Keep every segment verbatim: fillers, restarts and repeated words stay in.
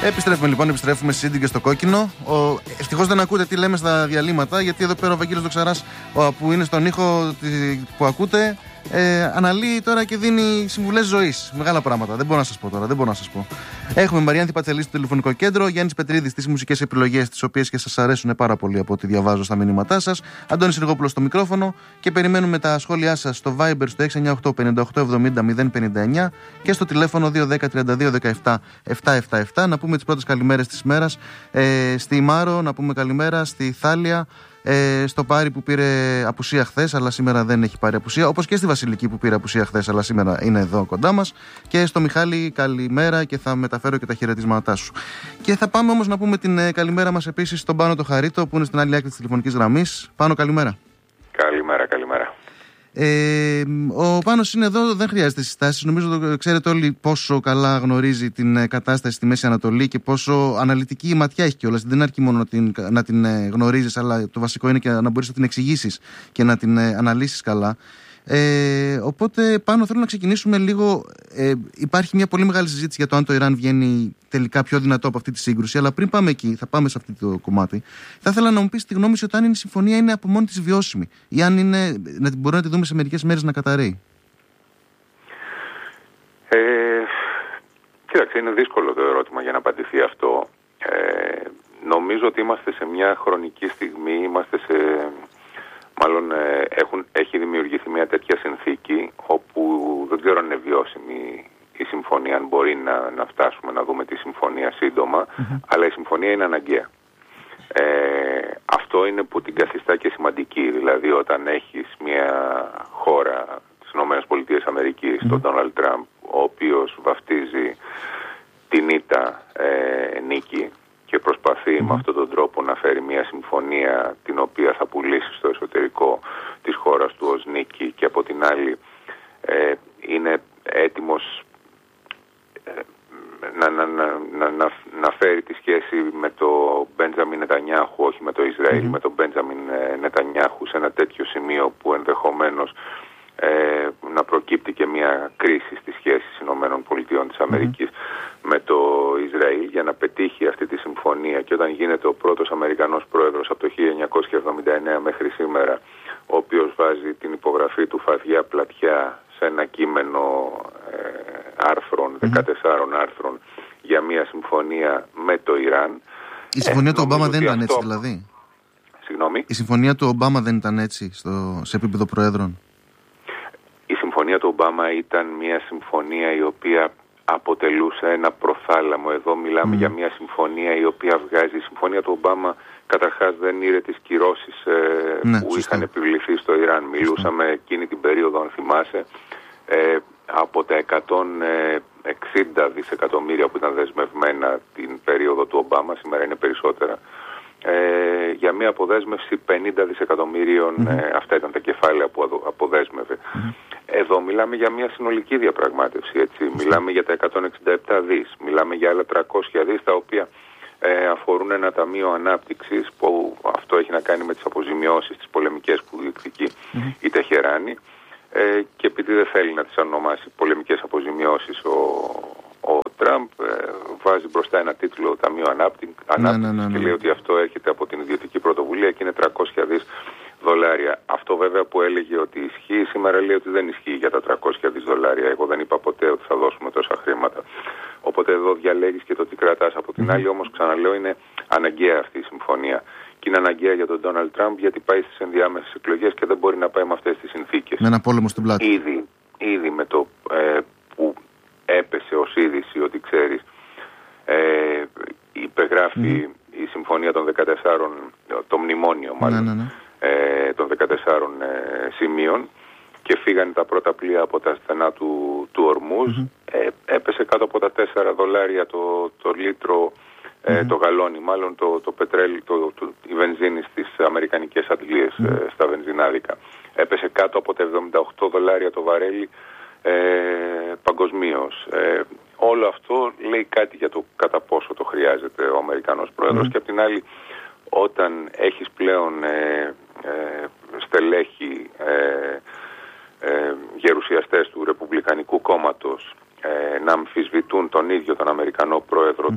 Επιστρέφουμε λοιπόν, επιστρέφουμε στη Σίντιν και στο κόκκινο. Ευτυχώς δεν ακούτε τι λέμε στα διαλύματα, γιατί εδώ πέρα ο Βαγγέλης Δοξαράς, που είναι στον ήχο που ακούτε, ε, αναλύει τώρα και δίνει συμβουλές ζωής. Μεγάλα πράγματα. Δεν μπορώ να σας πω τώρα, δεν μπορώ να σας πω. Έχουμε Μαριάνθη Πατσελή στο τηλεφωνικό κέντρο, Γιάννης Πετρίδης στις μουσικές επιλογές, τις οποίες και σας αρέσουν πάρα πολύ από ό,τι διαβάζω στα μηνύματά σας. Αντώνης Σεργόπουλος στο μικρόφωνο και περιμένουμε τα σχόλιά σας στο Viber στο έξι εννιά οκτώ πέντε οκτώ εβδομήντα μηδέν πενήντα εννιά και στο τηλέφωνο δύο ένα μηδέν τριάντα δύο δεκαεπτά επτακόσια εβδομήντα επτά. Να πούμε τις πρώτες καλημέρες της μέρας ε, στη Μάρο, να πούμε καλημέρα στη Θάλια. Ε, στο Πάρη που πήρε απουσία χθες, αλλά σήμερα δεν έχει πάρει απουσία. Όπως και στη Βασιλική που πήρε απουσία χθες, αλλά σήμερα είναι εδώ κοντά μας. Και στο Μιχάλη, καλημέρα και θα μεταφέρω και τα χαιρετίσματά σου. Και θα πάμε όμως να πούμε την ε, καλημέρα μας επίσης στον Πάνο το Χαρίτο, που είναι στην άλλη άκρη της τηλεφωνικής γραμμής. Πάνο, καλημέρα. Καλημέρα, καλημέρα. Ε, ο Πάνος είναι εδώ, δεν χρειάζεται συστάσεις. Νομίζω το ξέρετε όλοι πόσο καλά γνωρίζει την κατάσταση στη Μέση Ανατολή και πόσο αναλυτική ματιά έχει κιόλας. Δεν αρκεί μόνο να την, να την γνωρίζεις, αλλά το βασικό είναι και να μπορείς να την εξηγήσεις και να την αναλύσεις καλά. Ε, οπότε πάνω θέλω να ξεκινήσουμε λίγο. Ε, υπάρχει μια πολύ μεγάλη συζήτηση για το αν το Ιράν βγαίνει τελικά πιο δυνατό από αυτή τη σύγκρουση. Αλλά πριν πάμε εκεί, θα πάμε σε αυτό το κομμάτι. Θα ήθελα να μου πεις τη γνώμη σου, αν η συμφωνία είναι από μόνη της βιώσιμη ή αν είναι, να την μπορούμε να τη δούμε σε μερικές μέρες να καταρρέει. Ε, κοίταξε, είναι δύσκολο το ερώτημα για να απαντηθεί αυτό. Ε, νομίζω ότι είμαστε σε μια χρονική στιγμή, είμαστε σε. Μάλλον ε, έχουν, έχει δημιουργηθεί μια τέτοια συνθήκη όπου δεν ξέρω αν είναι βιώσιμη η συμφωνία, αν μπορεί να, να φτάσουμε να δούμε τη συμφωνία σύντομα, mm-hmm. αλλά η συμφωνία είναι αναγκαία. Ε, αυτό είναι που την καθιστά και σημαντική, δηλαδή όταν έχεις μια χώρα της ΗΠΑ, mm-hmm. τον Ντόναλντ Τραμπ, ο οποίος βαφτίζει την ήττα ε, νίκη, και προσπαθεί mm. με αυτόν τον τρόπο να φέρει μια συμφωνία την οποία θα πουλήσει στο εσωτερικό της χώρας του ως νίκη, και από την άλλη ε, είναι έτοιμος ε, να, να, να, να, να φέρει τη σχέση με το Μπέντζαμιν Νετανιάχου, όχι με το Ισραήλ, mm. με τον Μπέντζαμιν Νετανιάχου σε ένα τέτοιο σημείο που ενδεχομένως Ε, να προκύπτει και μια κρίση στις σχέσεις ΗΠΑ της Αμερικής mm-hmm. με το Ισραήλ, για να πετύχει αυτή τη συμφωνία. Και όταν γίνεται ο πρώτος Αμερικανός πρόεδρος από το χίλια εννιακόσια εβδομήντα εννέα μέχρι σήμερα, ο οποίος βάζει την υπογραφή του φαδιά πλατιά σε ένα κείμενο ε, άρθρων, mm-hmm. δεκατεσσάρων άρθρων, για μια συμφωνία με το Ιράν. Η συμφωνία ε, του Ομπάμα δεν ήταν αυτό... έτσι δηλαδή? Συγγνώμη? Η συμφωνία του Ομπάμα δεν ήταν έτσι στο, σε επίπεδο προέδρων? Η συμφωνία του Ομπάμα ήταν μια συμφωνία η οποία αποτελούσε ένα προθάλαμο. Εδώ μιλάμε mm. για μια συμφωνία η οποία βγάζει. Η συμφωνία του Ομπάμα καταρχάς δεν ήρε τις κυρώσεις ε, ναι, που σωστό. είχαν επιβληθεί στο Ιράν. Σωστό. Μιλούσαμε εκείνη την περίοδο, αν θυμάσαι, ε, από τα εκατόν εξήντα δισεκατομμύρια που ήταν δεσμευμένα την περίοδο του Ομπάμα, σήμερα είναι περισσότερα, Ε, για μια αποδέσμευση πενήντα δισεκατομμύριων, mm-hmm. ε, αυτά ήταν τα κεφάλαια που αποδέσμευε. Mm-hmm. Εδώ μιλάμε για μια συνολική διαπραγμάτευση, έτσι. Mm-hmm. Μιλάμε για τα εκατόν εξήντα επτά δις, μιλάμε για άλλα τριακόσια δις, τα οποία ε, αφορούν ένα ταμείο ανάπτυξης, που αυτό έχει να κάνει με τις αποζημιώσεις, τις πολεμικές που διεκδικεί mm-hmm. η Τεχεράνη, ε, και επειδή δεν θέλει να τις ονομάσει πολεμικές αποζημιώσεις ο Ο Τραμπ ε, βάζει μπροστά ένα τίτλο Ταμείο Ανάπτυξης ναι, ναι, ναι, ναι. και λέει ότι αυτό έρχεται από την ιδιωτική πρωτοβουλία και είναι τριακόσια δις δολάρια. Αυτό βέβαια που έλεγε ότι ισχύει, σήμερα λέει ότι δεν ισχύει για τα τριακόσια δις δολάρια. Εγώ δεν είπα ποτέ ότι θα δώσουμε τόσα χρήματα. Οπότε εδώ διαλέγεις και το τι κρατάς. Από την mm-hmm. άλλη όμως, ξαναλέω, είναι αναγκαία αυτή η συμφωνία. Και είναι αναγκαία για τον Ντόναλντ Τραμπ, γιατί πάει στις ενδιάμεσες εκλογές και δεν μπορεί να πάει με αυτές τις συνθήκες. Με ένα πόλεμο στην πλάτη. Ήδη, ήδη με το ε, που έπεσε ως είδηση ότι ξέρεις ε, υπεγράφει mm. η συμφωνία των δεκατεσσάρων, το μνημόνιο μάλλον, ναι, ναι, ναι. Ε, των δεκατεσσάρων ε, σημείων, και φύγανε τα πρώτα πλοία από τα στενά του, του Ορμούζ. Mm-hmm. ε, έπεσε κάτω από τα τέσσερα δολάρια το, το λίτρο, ε, mm-hmm. το γαλόνι μάλλον, το, το πετρέλαιο, το, το, η βενζίνη στις αμερικανικές αντλίες, mm-hmm. ε, στα βενζινάδικα. Έπεσε κάτω από τα εβδομήντα οκτώ δολάρια το βαρέλι Ε, παγκοσμίως. Ε, όλο αυτό λέει κάτι για το κατά πόσο το χρειάζεται ο Αμερικανός Πρόεδρος mm. και απ' την άλλη, όταν έχεις πλέον ε, ε, στελέχη ε, ε, γερουσιαστές του Ρεπουμπλικανικού κόμματος ε, να αμφισβητούν τον ίδιο τον Αμερικανό Πρόεδρο mm. του Ρεπουμπλικανικού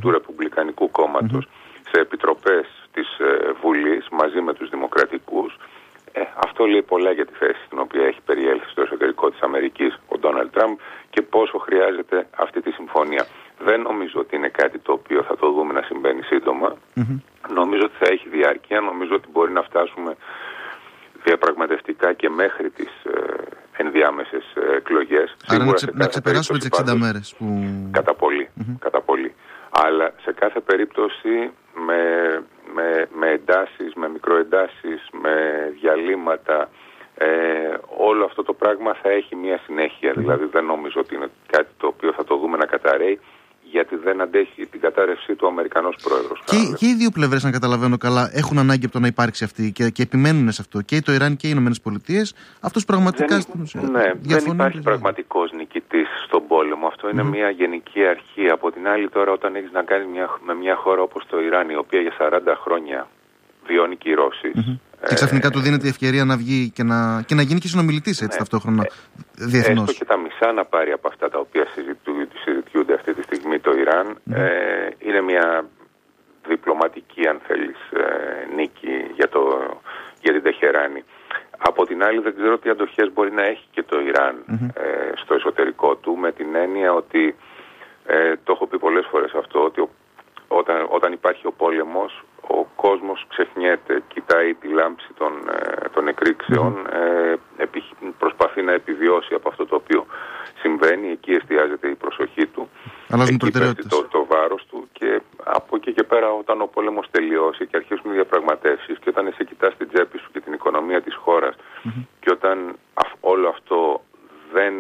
Ρεπουμπλικανικού κόμματος mm-hmm. σε επιτροπές της ε, Βουλής μαζί με τους Δημοκρατικούς. Ε, αυτό λέει πολλά για τη θέση στην οποία έχει περιέλθει στο εσωτερικό της Αμερικής ο Ντόναλντ Τραμπ και πόσο χρειάζεται αυτή τη συμφωνία. Δεν νομίζω ότι είναι κάτι το οποίο θα το δούμε να συμβαίνει σύντομα. Mm-hmm. Νομίζω ότι θα έχει διάρκεια, νομίζω ότι μπορεί να φτάσουμε διαπραγματευτικά και μέχρι τις ε, ενδιάμεσες ε, εκλογές. Άρα να, ξε, να ξεπεράσουμε τις εξήντα μέρες. Που... Κατά πολύ, mm-hmm. κατά πολύ. Αλλά σε κάθε περίπτωση με, με, με εντάσεις, με μικροεντάσεις, με διαλύματα, ε, όλο αυτό το πράγμα θα έχει μια συνέχεια. Mm-hmm. Δηλαδή δεν νομίζω ότι είναι κάτι το οποίο θα το δούμε να καταραίει, γιατί δεν αντέχει την κατάρρευσή του ο Αμερικανός πρόεδρος. Και, και οι δύο πλευρές, να καταλαβαίνω καλά, έχουν ανάγκη από το να υπάρξει αυτή και, και επιμένουν σε αυτό. Και το Ιράν και οι Ηνωμένες Πολιτείες. Αυτός πραγματικά δεν, στην ουσία. Ναι, δεν υπάρχει πραγματικός νικητής στον πόλεμο. Αυτό είναι mm. μια γενική αρχή. Από την άλλη, τώρα, όταν έχεις να κάνεις μια, με μια χώρα όπως το Ιράν, η οποία για σαράντα χρόνια βιώνει κυρώσεις. Mm-hmm. Ε, και ξαφνικά του δίνεται η ευκαιρία να βγει και να, και να γίνει και συνομιλητής έτσι, ναι, ταυτόχρονα ε, διεθνώς. Έστω και τα μισά να πάρει από αυτά τα οποία συζητού, συζητιούνται αυτή τη στιγμή το Ιράν. Mm-hmm. Ε, είναι μια διπλωματική, αν θέλεις, ε, νίκη για, το, για την Τεχεράνη. Από την άλλη, δεν ξέρω τι αντοχές μπορεί να έχει και το Ιράν mm-hmm. ε, στο εσωτερικό του, με την έννοια ότι, ε, το έχω πει πολλές φορές αυτό, ότι ο, όταν, όταν υπάρχει ο πόλεμος, ο κόσμος ξεχνιέται, κοιτάει τη λάμψη των, ε, των εκρήξεων, ε, επι, προσπαθεί να επιβιώσει από αυτό το οποίο συμβαίνει, εκεί εστιάζεται η προσοχή του, αλλάζουν εκεί πέφτει το, το βάρος του και από εκεί και πέρα όταν ο πόλεμος τελειώσει και αρχίσουν οι διαπραγματεύσεις και όταν εσύ κοιτάς την τσέπη σου και την οικονομία της χώρας mm-hmm. και όταν α, όλο αυτό δεν,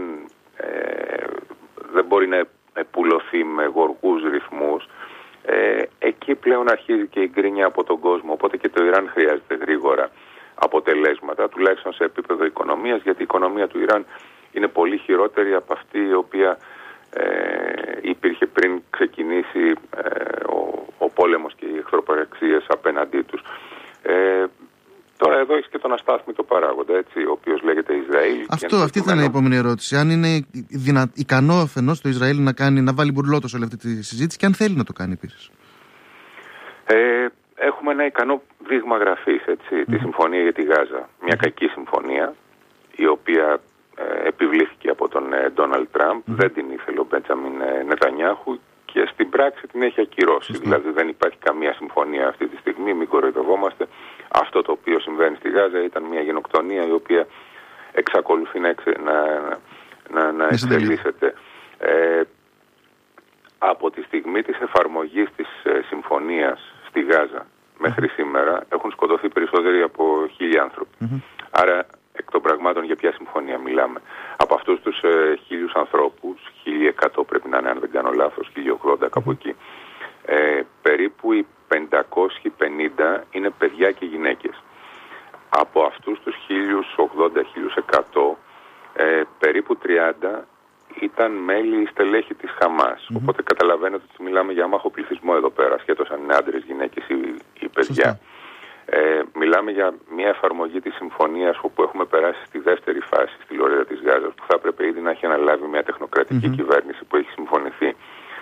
ε, δεν μπορεί να επουλωθεί με γοργούς ρυθμούς, Ε, εκεί πλέον αρχίζει και η γκρίνια από τον κόσμο, οπότε και το Ιράν χρειάζεται γρήγορα αποτελέσματα, τουλάχιστον σε επίπεδο οικονομίας, γιατί η οικονομία του Ιράν είναι πολύ χειρότερη από αυτή η οποία ε, υπήρχε πριν ξεκινήσει ε, ο, ο πόλεμος και οι εχθροπραξίες απέναντί τους. Ε, Τώρα εδώ έχεις και τον αστάθμητο παράγοντα, έτσι, ο οποίος λέγεται Ισραήλ. Αυτό, αυτή ήταν η επόμενη ερώτηση. Αν είναι δυνα... ικανό αφενός το Ισραήλ να, κάνει, να βάλει μπουρλότο σε όλη αυτή τη συζήτηση και αν θέλει να το κάνει επίσης. Ε, έχουμε ένα ικανό δείγμα γραφής, έτσι, mm. τη συμφωνία για τη Γάζα. Μια mm. κακή συμφωνία, η οποία ε, επιβλήθηκε από τον Ντόναλντ ε, Τραμπ. Mm. Δεν την ήθελε ο Μπέντζαμιν ε, Νετανιάχου και στην πράξη την έχει ακυρώσει. Mm. Δηλαδή δεν υπάρχει καμία συμφωνία αυτή τη στιγμή, μην κοροϊδευόμαστε. Αυτό το οποίο συμβαίνει στη Γάζα ήταν μια γενοκτονία η οποία εξακολουθεί να, εξε, να, να, να εξελίσσεται. Ε, από τη στιγμή της εφαρμογής της ε, συμφωνίας στη Γάζα μέχρι mm-hmm. σήμερα έχουν σκοτωθεί περισσότεροι από χίλιοι άνθρωποι. Mm-hmm. Άρα εκ των πραγμάτων για ποια συμφωνία μιλάμε? Από αυτούς τους ε, χίλιους ανθρώπους, χίλια εκατό πρέπει να είναι, αν δεν κάνω λάθος, χίλια ογδόντα mm-hmm. κάπου εκεί, ε, περίπου οι πεντακόσιοι πενήντα είναι παιδιά και γυναίκες. Από αυτούς τους χίλια ογδόντα με χίλια εκατό, ε, περίπου τριάντα ήταν μέλη στελέχη της Χαμάς. Mm-hmm. Οπότε καταλαβαίνετε ότι μιλάμε για άμαχο πληθυσμό εδώ πέρα, ασχέτως αν είναι άντρες, γυναίκες ή, ή παιδιά. Ε, μιλάμε για μια εφαρμογή της συμφωνίας όπου έχουμε περάσει στη δεύτερη φάση, στη λωρίδα της Γάζας, που θα έπρεπε ήδη να έχει αναλάβει μια τεχνοκρατική mm-hmm. κυβέρνηση που έχει συμφωνηθεί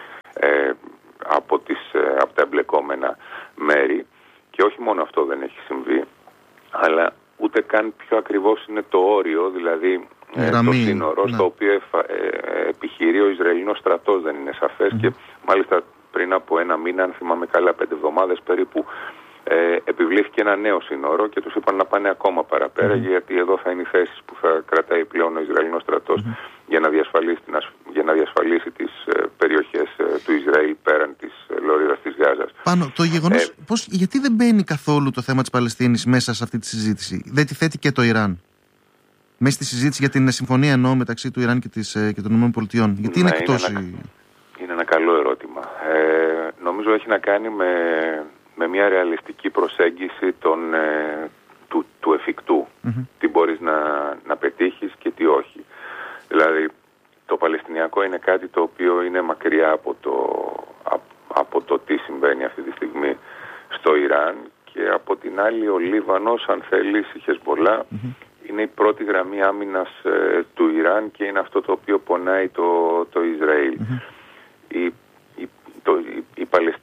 ε, από, τις, από τα εμπλεκόμενα μέρη. Και όχι μόνο αυτό δεν έχει συμβεί, αλλά ούτε καν πιο ακριβώς είναι το όριο, δηλαδή ε, το σύνορο, ναι. στο οποίο εφα, ε, επιχειρεί ο Ισραηλινός στρατός, δεν είναι σαφές mm. και μάλιστα πριν από ένα μήνα, αν θυμάμαι καλά, πέντε εβδομάδες περίπου, ε, επιβλήθηκε ένα νέο σύνορο και τους είπαν να πάνε ακόμα παραπέρα mm. γιατί εδώ θα είναι οι θέσεις που θα κρατάει πλέον ο Ισραηλινός στρατός mm. για, να διασφαλίσει, για να διασφαλίσει τις ε, περιοχές ε, του Ισραήλ πέραν της ε, λωρίδας της Γάζας. Πάνω, το γεγονός, ε, πώς, γιατί δεν μπαίνει καθόλου το θέμα της Παλαιστίνης μέσα σε αυτή τη συζήτηση? Δεν τη θέτει και το Ιράν μέσα στη συζήτηση για την συμφωνία εννοώ μεταξύ του Ιράν και, της, και των ΗΠΑ? Γιατί είναι εκτός? Είναι, είναι ένα καλό ερώτημα. Ε, νομίζω έχει να κάνει με, με μια ρεαλιστική προσέγγιση των, ε, του, του εφικτού. Mm-hmm. Τι μπορείς να, να πετύχεις και τι όχι. Δηλαδή, το Παλαιστινιακό είναι κάτι το οποίο είναι μακριά από το, από, από το τι συμβαίνει αυτή τη στιγμή στο Ιράν, και από την άλλη ο Λίβανος, αν θέλεις, η Χεσμπολά, mm-hmm. είναι η πρώτη γραμμή άμυνας ε, του Ιράν και είναι αυτό το οποίο πονάει το, το Ισραήλ. Mm-hmm. Η, η, το, η, η Παλαιστινιακή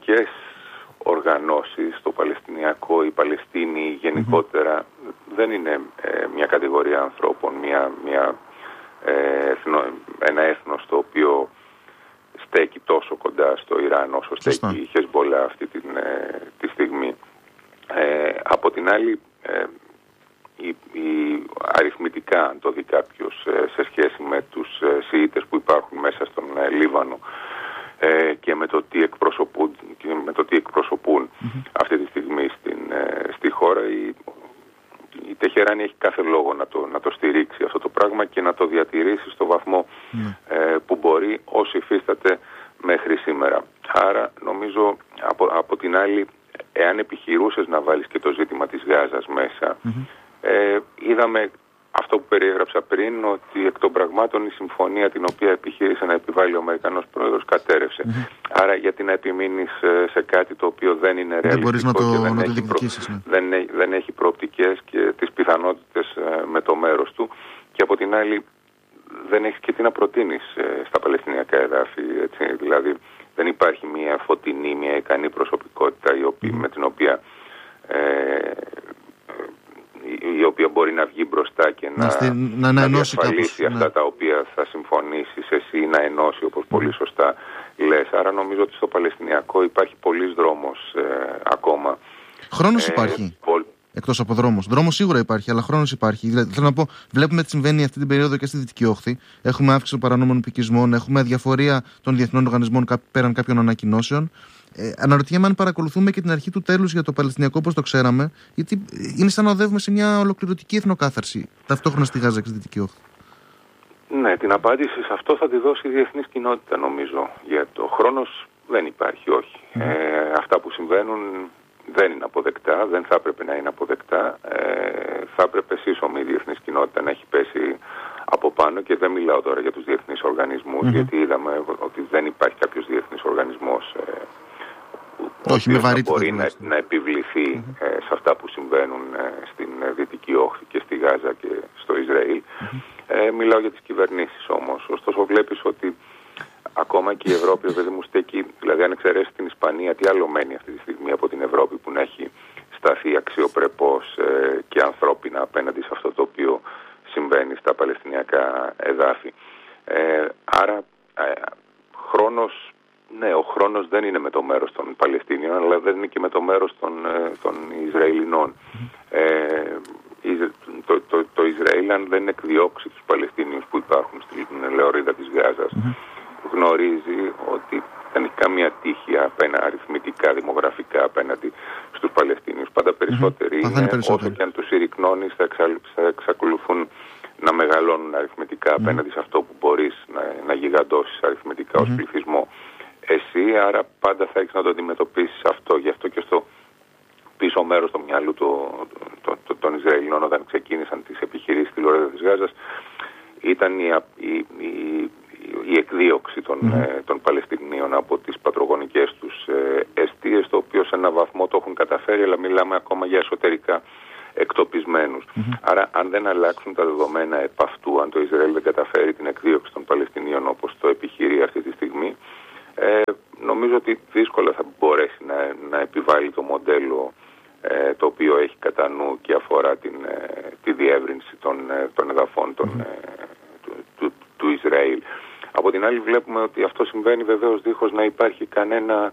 εθνοτικές οργανώσεις, το Παλαιστινιακό, η Παλαιστίνη γενικότερα, mm-hmm. δεν είναι ε, μια κατηγορία ανθρώπων, μια, μια, ε, εθνο, ένα έθνος το οποίο στέκει τόσο κοντά στο Ιράν όσο στέκει η Χεσμπολά αυτή την, ε, τη στιγμή. Ε, από την άλλη, ε, η, η, αριθμητικά, αν το δει κάποιος, ε, σε σχέση με τους ε, Σιήτες που υπάρχουν μέσα στον ε, Λίβανο ε, και με το τι εκπροσωπούν, και με το τι εκπροσωπούν mm-hmm. αυτή τη στιγμή στην, ε, στη χώρα, η, η Τεχεράνη έχει κάθε λόγο να το, να το στηρίξει αυτό το πράγμα και να το διατηρήσει στο βαθμό mm. ε, που μπορεί, όσο υφίσταται μέχρι σήμερα. Άρα νομίζω από, από την άλλη, εάν επιχειρούσες να βάλεις και το ζήτημα της Γάζας μέσα, mm-hmm. ε, είδαμε αυτό που περιέγραψα πριν, ότι εκ των πραγμάτων η συμφωνία την οποία επιχείρησε να επιβάλλει ο Αμερικανός πρόεδρος κατέρευσε. Mm-hmm. Άρα γιατί να επιμείνεις σε κάτι το οποίο δεν είναι ρεαλιστικό, δεν μπορείς να το, και δεν, να έχει προ... ναι. δεν, έχει, δεν έχει προοπτικές και τις πιθανότητες με το μέρος του, και από την άλλη δεν έχει και τι να προτείνεις στα Παλαιστινιακά εδάφη, έτσι. Δηλαδή δεν υπάρχει μια φωτεινή, μια ικανή προσωπικότητα η οποία, mm. με την οποία ε, η οποία μπορεί να βγει μπροστά και να, να, στη, να, να, να διασφαλίσει κάπως, αυτά ναι. τα οποία θα συμφωνήσεις εσύ, να ενώσει, όπως mm. πολύ σωστά λες. Άρα νομίζω ότι στο Παλαιστινιακό υπάρχει πολλής δρόμος ε, ακόμα. Χρόνος ε, υπάρχει. Πολ... Εκτός από δρόμος. Δρόμος σίγουρα υπάρχει, αλλά χρόνος υπάρχει. Δηλαδή, θέλω να πω, βλέπουμε τι συμβαίνει αυτή την περίοδο και στη Δυτική Όχθη. Έχουμε αύξηση των παρανόμων οικισμών, έχουμε αδιαφορία των διεθνών οργανισμών πέραν κάποιων ανακοινώσεων. Ε, αναρωτιέμαι αν παρακολουθούμε και την αρχή του τέλους για το Παλαιστινιακό όπως το ξέραμε, γιατί είναι σαν να οδεύουμε σε μια ολοκληρωτική εθνοκάθαρση ταυτόχρονα στη Γάζα και στη Δυτική Όχθη. Ναι, την απάντηση σε αυτό θα τη δώσει η διεθνής κοινότητα, νομίζω. Γιατί ο χρόνος δεν υπάρχει, όχι. Mm. Ε, αυτά που συμβαίνουν δεν είναι αποδεκτά, δεν θα έπρεπε να είναι αποδεκτά. Ε, θα έπρεπε σύσσωμη η διεθνής κοινότητα να έχει πέσει από πάνω, και δεν μιλάω τώρα για τους διεθνείς οργανισμούς, mm-hmm. γιατί είδαμε ότι δεν υπάρχει κάποιος διεθνής οργανισμός ε, ο Όχι, οποίος να μπορεί να, να επιβληθεί mm-hmm. ε, σε αυτά που συμβαίνουν ε, στην Δυτική Όχθη και στη Γάζα και στο Ισραήλ. Mm-hmm. Ε, μιλάω για τις κυβερνήσεις όμως. Ωστόσο βλέπεις ότι ακόμα και η Ευρώπη, δηλαδή μου στέκει, δηλαδή αν εξαιρέσει την Ισπανία, τι άλλο μένει αυτή τη στιγμή από την Ευρώπη που να έχει σταθεί αξιοπρεπώς ε, και ανθρώπινα απέναντι σε αυτό το οποίο συμβαίνει στα Παλαιστινιακά εδάφη. Ε, άρα ε, χρόνος, ναι, ο χρόνος δεν είναι με το μέρος των Παλαιστίνιων, αλλά δεν είναι και με το μέρος των, ε, των Ισραηλινών. Ε, το, το, το Ισραήλ, αν δεν εκδιώξει τους Παλαιστίνιους που υπάρχουν στην λεωρίδα της Γάζας, γνωρίζει ότι δεν έχει καμία τύχη απένα, αριθμητικά, δημογραφικά απέναντι στους Παλαιστίνιους. Πάντα περισσότεροι mm-hmm. είναι, όσο και αν τους συρρυκνώνεις, θα, εξα, θα εξακολουθούν να μεγαλώνουν αριθμητικά mm-hmm. απέναντι σε αυτό που μπορείς να, να γιγαντώσεις αριθμητικά mm-hmm. ως πληθυσμό. Εσύ, άρα πάντα θα έχεις να το αντιμετωπίσεις αυτό. Γι' αυτό και στο πίσω μέρος του μυαλού το, το, το, των Ισραηλινών, όταν ξεκίνησαν τις επιχειρήσεις στη λωρίδα της Γάζας, ήταν η, η, η η εκδίωξη των, mm. ε, των Παλαιστινίων από τις πατρογονικές τους ε, εστίες, το οποίο σε έναν βαθμό το έχουν καταφέρει, αλλά μιλάμε ακόμα για εσωτερικά εκτοπισμένους. Mm-hmm. Άρα αν δεν αλλάξουν τα δεδομένα επ' αυτού, αν το Ισραήλ δεν καταφέρει την εκδίωξη των Παλαιστινίων όπως το επιχειρεί αυτή τη στιγμή, ε, νομίζω ότι δύσκολα θα μπορέσει να, να επιβάλλει το μοντέλο ε, το οποίο έχει κατά νου και αφορά την, ε, τη διεύρυνση των, ε, των εδαφών των, mm-hmm. ε, του, του, του Ισραήλ. Από την άλλη βλέπουμε ότι αυτό συμβαίνει βεβαίως δίχως να υπάρχει κανένα,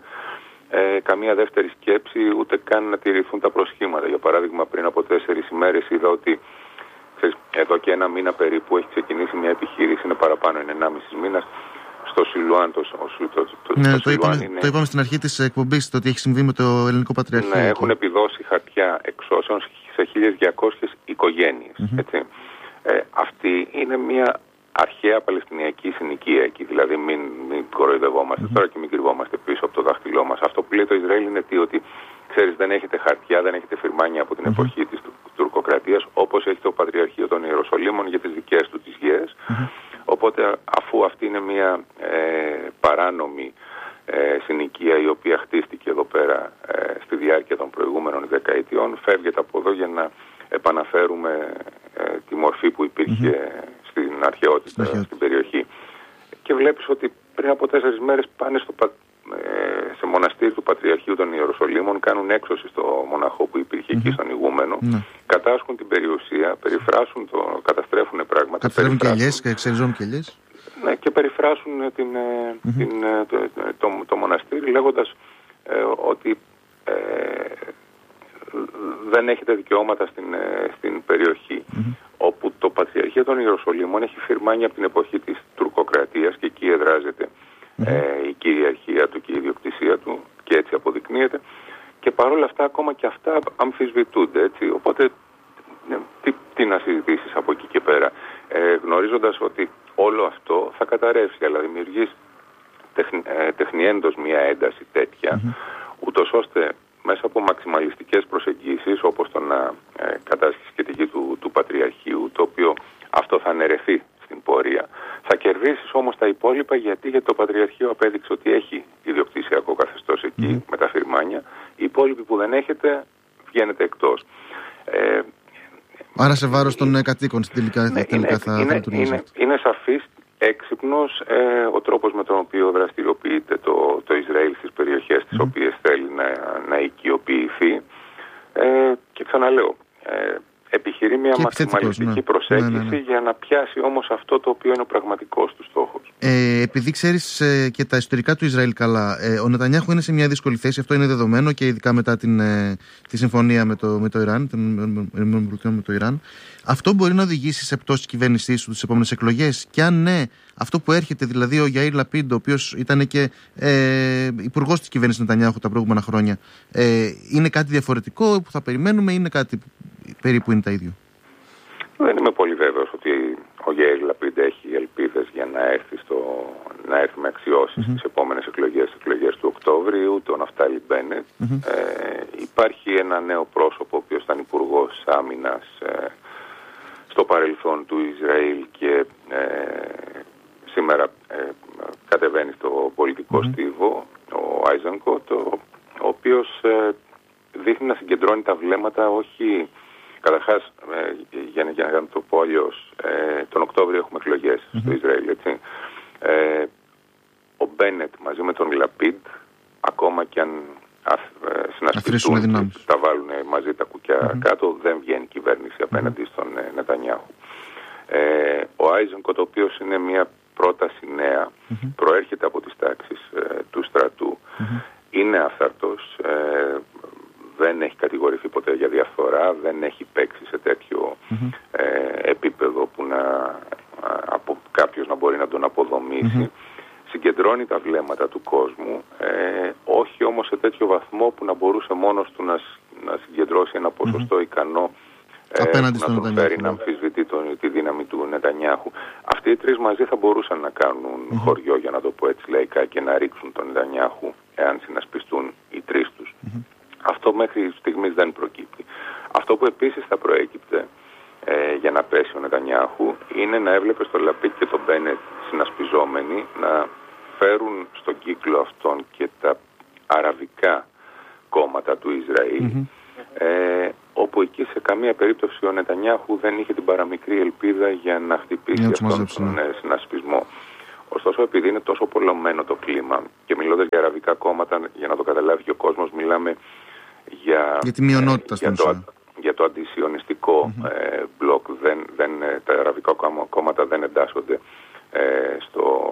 ε, καμία δεύτερη σκέψη, ούτε καν να τηρηθούν τα προσχήματα. Για παράδειγμα, πριν από τέσσερις ημέρες είδα ότι ξέρεις, εδώ και ένα μήνα περίπου έχει ξεκινήσει μια επιχείρηση, είναι παραπάνω, είναι ενάμιση μήνας, στο Σιλουάν. Το, το, το, το, ναι, το, το, είπαμε, είναι... το είπαμε στην αρχή της εκπομπής, το ότι έχει συμβεί με το Ελληνικό Πατριαρχείο. Ναι, έχουν επιδώσει χαρτιά εξώσεων σε χίλιες διακόσιες οικογένειες. Mm-hmm. Έτσι. Ε, αυτή είναι μια αρχαία παλαιστινιακή συνοικία εκεί, δηλαδή μην, μην κοροϊδευόμαστε mm-hmm. τώρα και μην κρυβόμαστε πίσω από το δάχτυλό μας. Αυτό που λέει το Ισραήλ είναι τι, ότι ξέρεις, δεν έχετε χαρτιά, δεν έχετε φυρμάνια από την mm-hmm. εποχή της τουρκοκρατίας, όπως έχει το Πατριαρχείο των Ιεροσολύμων για τις δικές του τις γης. Mm-hmm. Οπότε αφού αυτή είναι μια ε, παράνομη ε, συνοικία η οποία χτίστηκε εδώ πέρα ε, στη διάρκεια των προηγούμενων δεκαετιών, φεύγεται από εδώ για να επαναφέρουμε ε, τη μορφή που υπήρχε mm-hmm. στην αρχαιότητα, mm-hmm. στην περιοχή. Και βλέπεις ότι πριν από τέσσερις μέρες πάνε στο, ε, σε μοναστήρι μοναστήρι του Πατριαρχείου των Ιεροσολύμων κάνουν έξωση στο μοναχό που υπήρχε mm-hmm. εκεί στον ηγούμενο, mm-hmm. κατάσχουν την περιουσία, περιφράσουν το, καταστρέφουν πράγματα. Καταστρέφουν κελιές και εξελιζόμουν κελιές. Ναι, και περιφράσουν την, mm-hmm. την, το, το, το, το μοναστήρι λέγοντας ε, ότι ε, δεν έχετε δικαιώματα στην, στην περιοχή. Mm-hmm. Όπου το Πατριαρχείο των Ιεροσολύμων έχει φυρμάνει από την εποχή της τουρκοκρατίας και εκεί εδράζεται mm-hmm. ε, η κυριαρχία του και η ιδιοκτησία του και έτσι αποδεικνύεται, και παρόλα αυτά ακόμα και αυτά αμφισβητούνται, έτσι. Οπότε ναι, τι, τι να συζητήσεις από εκεί και πέρα, ε, γνωρίζοντας ότι όλο αυτό θα καταρρεύσει, αλλά δημιουργείς τεχνη, ε, τεχνιέντος μια ένταση τέτοια mm-hmm. ούτως ώστε μέσα από μαξιμαλιστικές προσεγγίσεις, όπως το να ε, κατάσχεις και τη γη του, του Πατριαρχείου, το οποίο αυτό θα αναιρεθεί στην πορεία. Θα κερδίσεις όμως τα υπόλοιπα, γιατί, γιατί το Πατριαρχείο απέδειξε ότι έχει ιδιοκτησιακό καθεστώς εκεί mm. με τα φυρμάνια. Οι υπόλοιποι που δεν έχετε βγαίνετε εκτός. Ε, Άρα σε βάρος των ε, κατοίκων τελικά, ναι, τελικά είναι, θα, είναι, θα λειτουργήσει. Είναι, είναι σαφής, έξυπνος ε, ο τρόπος με τον οποίο δραστηριοποιείται το, το Ισραήλ στις περιοχές τις mm. οποίες θέλει να, να οικειοποιηθεί, ε, και ξαναλέω, ε, επιχειρεί μια μαξιμαλιστική ναι. προσέγγιση ναι, ναι, ναι. για να πιάσει όμως αυτό το οποίο είναι ο πραγματικός του στόχος. Ε, επειδή ξέρεις ε, και τα ιστορικά του Ισραήλ καλά, ε, ο Νετανιάχου είναι σε μια δύσκολη θέση, αυτό είναι δεδομένο, και ειδικά μετά την, ε, τη συμφωνία με το, με το Ιράν, την με το Ιράν. Αυτό μπορεί να οδηγήσει σε πτώση της κυβέρνησής του τις επόμενες εκλογές, και αν ναι, αυτό που έρχεται, δηλαδή ο Γιαΐρ Λαπίντ, ο οποίος ήταν και ε, υπουργός της κυβέρνησης Νετανιάχου τα προηγούμενα χρόνια, ε, είναι κάτι διαφορετικό που θα περιμένουμε, ή είναι κάτι περίπου είναι τα ίδια? Δεν είμαι πολύ βέβαιος ότι ο Γιαΐρ Λαπίντ έχει ελπίδες για να έρθει, στο, να έρθει με αξιώσεις mm-hmm. στις επόμενες εκλογές, εκλογές του Οκτώβριου, τον Ναφτάλι Μπένετ. Mm-hmm. Ε, υπάρχει ένα νέο πρόσωπο, ο οποίος ήταν υπουργός άμυνας ε, στο παρελθόν του Ισραήλ και ε, σήμερα ε, κατεβαίνει στο πολιτικό mm-hmm. στίβο, ο Άιζενκοτ, ο, ο οποίος ε, δείχνει να συγκεντρώνει τα βλέμματα, όχι... Καταρχάς, ε, για, για να το πω αλλιώς, ε, τον Οκτώβριο έχουμε εκλογές mm-hmm. στο Ισραήλ, έτσι. Ε, ο Μπένετ μαζί με τον Λαπίντ, ακόμα και αν α, ε, συνασπιστούν, τα βάλουν μαζί τα κουκιά mm-hmm. κάτω, δεν βγαίνει κυβέρνηση απέναντι mm-hmm. στον ε, Νετανιάχου. Ε, ο Άιζενκοτ, ο οποίος είναι μια πρόταση νέα, mm-hmm. προέρχεται από τις τάξεις ε, του στρατού, mm-hmm. είναι αυθαρτός, ε, δεν έχει κατηγορηθεί ποτέ για διαφθορά, δεν έχει παίξει σε τέτοιο mm-hmm. ε, επίπεδο που να, από κάποιος να μπορεί να τον αποδομήσει. Mm-hmm. Συγκεντρώνει τα βλέμματα του κόσμου, ε, όχι όμως σε τέτοιο βαθμό που να μπορούσε μόνος του να, να συγκεντρώσει ένα ποσοστό mm-hmm. ικανό ε, που να τον φέρει να αμφισβητεί τον, τη δύναμη του Νετανιάχου. Αυτοί οι τρεις μαζί θα μπορούσαν να κάνουν mm-hmm. χωριό, για να το πω έτσι λαϊκά, και να ρίξουν τον Νετανιάχου εάν συνασπιστούν οι τρεις τους. Mm-hmm. Αυτό μέχρι στιγμής δεν προκύπτει. Αυτό που επίσης θα προέκυπτε ε, για να πέσει ο Νετανιάχου είναι να έβλεπε τον Λαπίτ και τον Μπένετ συνασπιζόμενοι να φέρουν στον κύκλο αυτόν και τα αραβικά κόμματα του Ισραήλ, mm-hmm. ε, όπου εκεί σε καμία περίπτωση ο Νετανιάχου δεν είχε την παραμικρή ελπίδα για να χτυπήσει yeah, αυτόν τον ε, συνασπισμό. Ωστόσο, επειδή είναι τόσο πολλωμένο το κλίμα, και μιλώντας για αραβικά κόμματα, για να το καταλάβει και ο κόσμος, μιλάμε για, για τη μειονότητα ε, για, το, για το αντισιωνιστικό mm-hmm. ε, μπλοκ. Δεν, δεν, τα αραβικά κόμματα δεν εντάσσονται ε, στο...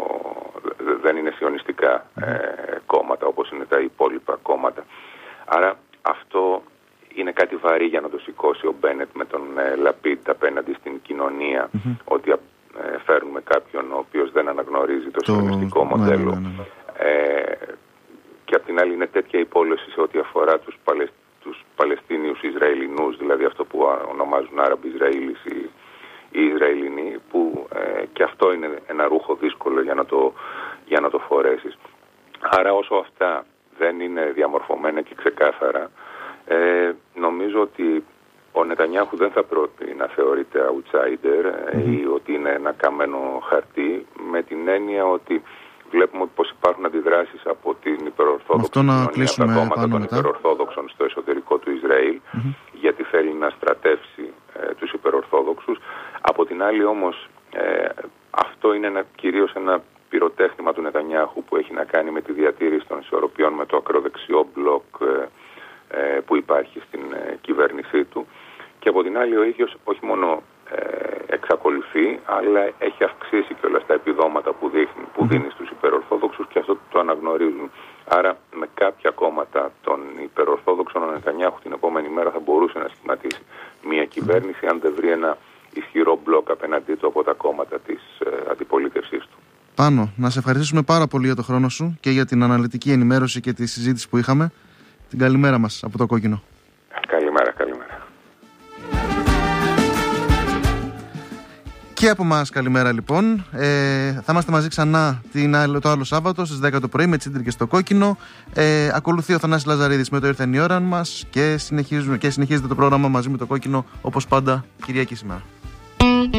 δεν είναι σιωνιστικά ε, κόμματα όπως είναι τα υπόλοιπα κόμματα. Άρα αυτό είναι κάτι βαρύ για να το σηκώσει ο Μπένετ με τον ε, Λαπίντ απέναντι στην κοινωνία, mm-hmm. ότι ε, φέρνουμε κάποιον ο οποίος δεν αναγνωρίζει το, το... σιωνιστικό μοντέλο. Ναι, ναι, ναι. Ε, και απ' την άλλη είναι τέτοια υπόλοιση σε ό,τι αφορά τους, Παλαισ... τους Παλαιστίνιους Ισραηλινούς, δηλαδή αυτό που ονομάζουν Άραμποι Ισραήλις οι, οι Ισραηλινοί, που ε, και αυτό είναι ένα ρούχο δύσκολο για να το, για να το φορέσεις. Άρα όσο αυτά δεν είναι διαμορφωμένα και ξεκάθαρα, ε, νομίζω ότι ο Νετανιάχου δεν θα πρέπει να θεωρείται outsider mm-hmm. ή ότι είναι ένα καμένο χαρτί, με την έννοια ότι βλέπουμε πως υπάρχουν αντιδράσεις από την υπερορθόδοξη κοινωνία, από τα κόμματα των μετά. υπερορθόδοξων στο εσωτερικό του Ισραήλ, mm-hmm. γιατί θέλει να στρατεύσει ε, τους υπερορθόδοξους. Από την άλλη όμως ε, αυτό είναι ένα, κυρίως ένα πυροτέχνημα του Νετανιάχου που έχει να κάνει με τη διατήρηση των ισορροπιών με το ακροδεξιό υπάρχει στην ε, κυβέρνησή του. Και από την άλλη ο ίδιος όχι μόνο ε, εξακολουθεί, αλλά έχει αυξήσει κιόλας τα επιδόματα που, δείχνει, που δίνει στους υπερορθόδοξους και αυτό το αναγνωρίζουν. Άρα με κάποια κόμματα των υπερορθόδοξων ο Νετανιάχου την επόμενη μέρα θα μπορούσε να σχηματίσει μια κυβέρνηση αν δεν βρει ένα ισχυρό μπλοκ απέναντί του από τα κόμματα της ε, αντιπολίτευσής του. Πάνο, να σε ευχαριστήσουμε πάρα πολύ για το χρόνο σου και για την αναλυτική ενημέρωση και τη συζήτηση που είχαμε. Την καλημέρα μας από το Κόκκινο. Καλημέρα, καλημέρα. Και από μας καλημέρα λοιπόν. Ε, θα είμαστε μαζί ξανά την, το άλλο Σάββατο στις δέκα το πρωί με Τσίντρι και στο Κόκκινο. Ε, ακολουθεί ο Θανάσης Λαζαρίδης με το Ήρθε η ώρα μας και, συνεχίζουμε, και συνεχίζεται το πρόγραμμα μαζί με το Κόκκινο όπως πάντα Κυριακή σήμερα.